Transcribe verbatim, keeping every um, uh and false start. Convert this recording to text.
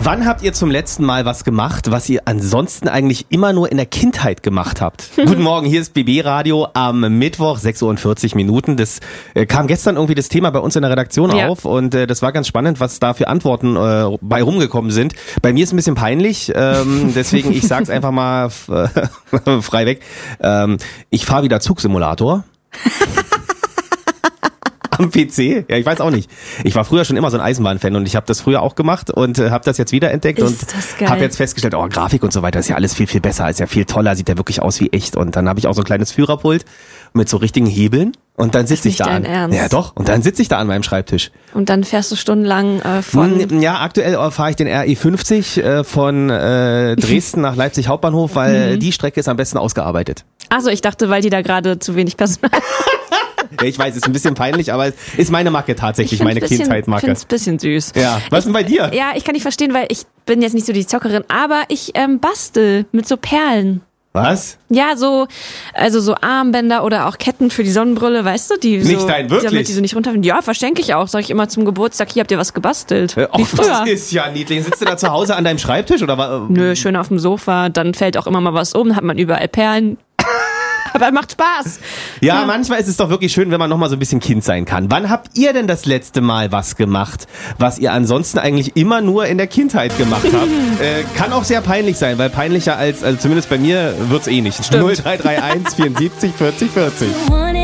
Wann habt ihr zum letzten Mal was gemacht, was ihr ansonsten eigentlich immer nur in der Kindheit gemacht habt? Guten Morgen, hier ist B B Radio am Mittwoch, sechs Uhr vierzig Minuten. Das äh, kam gestern irgendwie das Thema bei uns in der Redaktion ja. auf und äh, das war ganz spannend, was da für Antworten äh, bei rumgekommen sind. Bei mir ist ein bisschen peinlich, ähm, deswegen ich sag's einfach mal äh, frei weg. Ähm, ich fahre wieder Zugsimulator. Am P C? Ja, ich weiß auch nicht. Ich war früher schon immer so ein Eisenbahnfan und ich habe das früher auch gemacht und äh, habe das jetzt wieder entdeckt ist und habe jetzt festgestellt, oh, Grafik und so weiter ist ja alles viel, viel besser, ist ja viel toller, sieht ja wirklich aus wie echt. Und dann habe ich auch so ein kleines Führerpult mit so richtigen Hebeln und dann sitze ich da an. Ernst? Ja doch, und dann sitze ich da an meinem Schreibtisch. Und dann fährst du stundenlang äh, von... Ja, aktuell fahre ich den R E fünfzig äh, von äh, Dresden nach Leipzig Hauptbahnhof, weil mhm. die Strecke ist am besten ausgearbeitet. Achso, ich dachte, weil die da gerade zu wenig Personal... Ja, ich weiß, ist ein bisschen peinlich, aber ist meine Macke tatsächlich, meine Kindzeitmacke. Ich finde es ein bisschen süß. Ja, was ist denn bei dir? Ja, ich kann nicht verstehen, weil ich bin jetzt nicht so die Zockerin, aber ich ähm, bastel mit so Perlen. Was? Ja, so, also so Armbänder oder auch Ketten für die Sonnenbrille, weißt du? Die nicht so, dein, wirklich? Damit die so nicht runterfallen. Ja, verschenke ich auch. Sag ich immer zum Geburtstag, hier habt ihr was gebastelt. Äh, oh, das ist ja niedlich. Sitzt du da zu Hause an deinem Schreibtisch oder was? Nö, schön auf dem Sofa. Dann fällt auch immer mal was um, dann hat man überall Perlen. Aber macht Spaß. Ja, ja, manchmal ist es doch wirklich schön, wenn man noch mal so ein bisschen Kind sein kann. Wann habt ihr denn das letzte Mal was gemacht, was ihr ansonsten eigentlich immer nur in der Kindheit gemacht habt? äh, kann auch sehr peinlich sein, weil peinlicher als, also zumindest bei mir wird's eh nicht. Stimmt. null drei drei eins vierundsiebzig vierzig vierzig